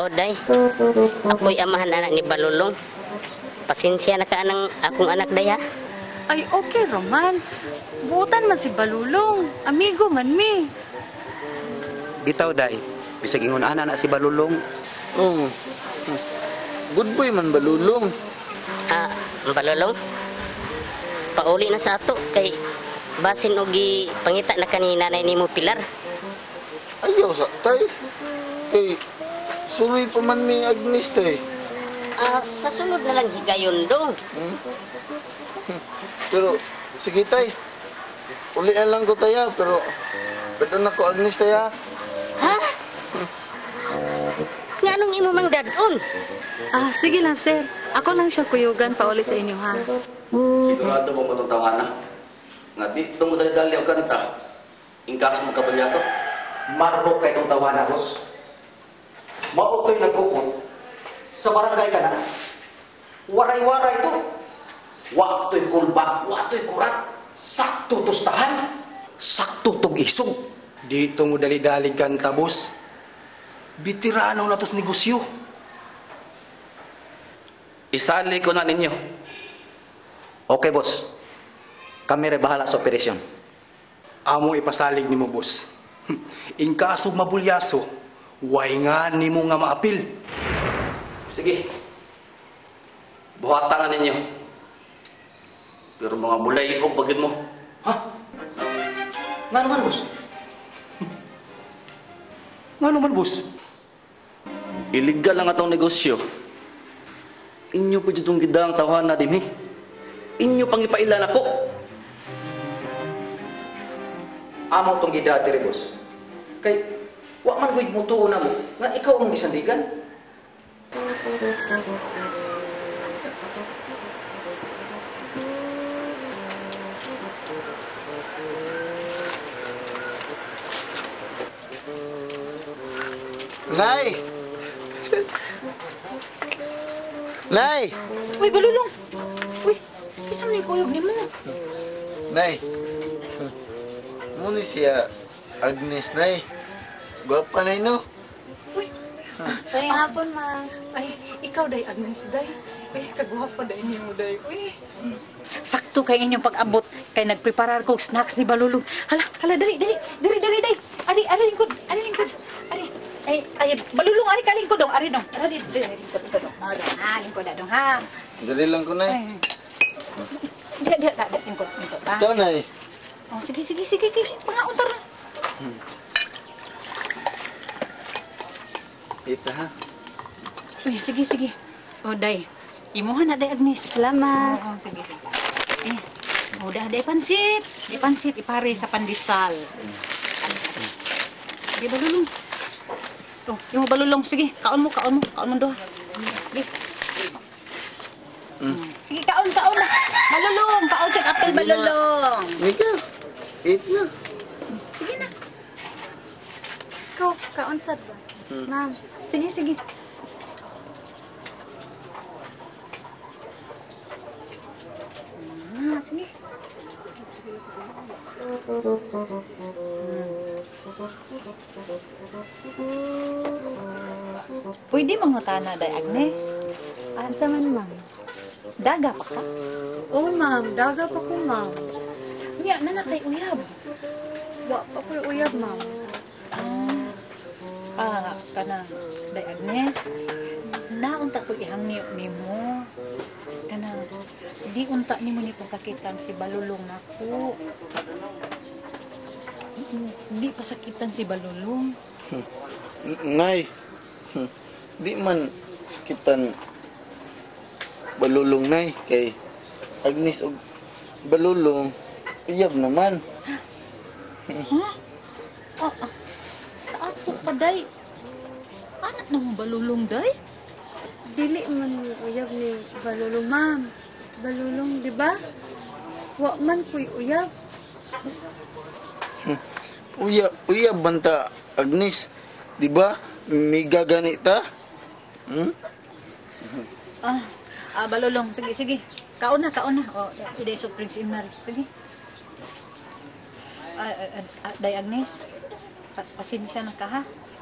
Bitaw, day. Ako'y amahan anak ni Balulong. Pasensya na ka ng akong anak, day, ha? Ay, okay, Roman. Buutan man si Balulong. Amigo man mi. Bitaw, day. Bisag ingon ana na si Balulong. Oh. Good boy man Balulong. Balulong? Pauli na sa ato kay basin ugi pangita na kanina na ni mo Pilar. Ayaw sa tay. Kay sulit pa man may Agnes tay. Sa sunod na lang higayon dong. Pero sige tay. Uli na lang ko taya pero beto na ko Agnes taya. Ha? Nga nung imo mang dadon? Sige lang, sir. Ako lang siya kuyugan pauli sa inyo, ha? Sigurado mo matutawa na. Nga di itong madali-dali o kanta. Ingkas mo kabalyaso. Marbo kay itong tawana, boss. Mautoy nagkupon. Sa barangay ka na. Waray-waray ito. Wakto'y kulba, wakto'y kurat. Sakto tustahan. Sakto tog isog. Dito mo dali-dali kanta, boss. Bitirano na tos negosyo. Isali ko na ninyo. Okay, boss. Kami rin bahala sa operasyon. Amo ipasalig ni mo, boss. In kaso mabulyaso, way nga ni mo nga maapil. Sige. Buhatan na ninyo. Pero mga bulay ko pagid mo. Ha? Nga naman, boss? Nga naman, boss? Iligal lang atong negosyo. Inyo pa ditong gidang tawahan na din, eh. Inyo pang ipailan ako. Amo tong gidati rin, boss. Kay, wa man gawid mo tuon na mo, nga ikaw ang gisandigan. Nay! Nay! Uy, Balulong! Uy, isa man yung kuyog ni mo. Nay! Muna siya Agnes, Nay. Gwapa na no? Uy, ay hapon, ma. Ay, ikaw, day, Agnes, day. Ay, kagwapa, day niyo, day. Uy. Sakto kay inyong pag-abot kay nagpreparar ko snacks ni Balulong. Hala, dali. Ari lingkod. Ay, Balulong, ari ka lingkod dong. Ari dong. Lingkod dong. Lingkod dong, ha. Dali lang ko, Nay. Dia, lingkod, ha. Ikaw, Nay. Oh, sige. Pangauntar na. Ito, ha? Uy, sige. O, day. Imuha na, day, Agnes. Salamat. Oo, sige. Udah, day, pansit. Ipare sa pandesal. Sige, Balulong. Oh, yung Balulong, sige. Kaon mo doon. Sige. Sige, kaon na. Balulong, kaon check apple, Balulong. Mika, eat na. Sige na. Ikaw, kaunsad ba? Ma'am. Sige. Sige. Pwede mangutana, day, Agnes. Asa man, ma'am? Daga pa ka? Oo, ma'am. Daga pa ko, ma'am. Nga, nanakay uyab. Wa pa ko uyab, ma'am. Kana, day, Agnes. Naunta ko ihangyo ni mo. Kana, di unta ni mo ni pasakitan si Balulong nako. Di pasakitan si Balulong. Nay. Di man sakitan Balulong, Nay. Kay Agnes o Balulong, uyab naman. Sa ato pa, day. Anak na mo Balulong, day? Dili man uyab ni Balulong, ma'am. Balulong, di ba? Wa man ko'y uyab. Uyab banta Agnes. Di ba? May gaganita. Balulong, sige. Kaon na. O, iday so Prince Imnari. Sige. Day, Agnes. Pasensya na ka, ha?